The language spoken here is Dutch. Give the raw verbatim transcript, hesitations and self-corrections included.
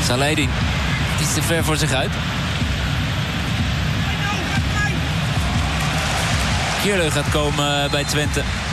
Salahedin. Iets te ver voor zich uit. Kierleu gaat komen bij Twente.